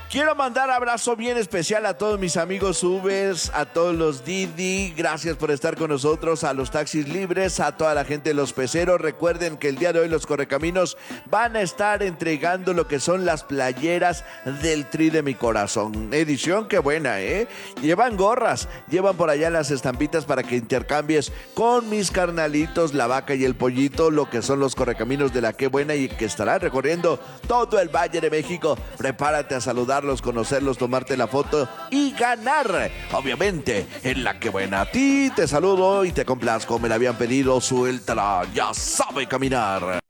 Quiero mandar abrazo bien especial a todos mis amigos Ubers, a todos los Didi, gracias por estar con nosotros, a los taxis libres, a toda la gente de los peceros. Recuerden que el día de hoy los Correcaminos van a estar entregando lo que son las playeras del Tri de mi corazón. Edición que buena, ¿eh? Llevan gorras, llevan por allá las estampitas para que intercambies con mis carnalitos, la vaca y el pollito, lo que son los Correcaminos de la que buena y que estarán recorriendo todo el Valle de México. Prepárate a saludar, conocerlos, tomarte la foto y ganar, obviamente, en la que buena. A ti te saludo y te complazco, me la habían pedido, suéltala, ya sabe caminar.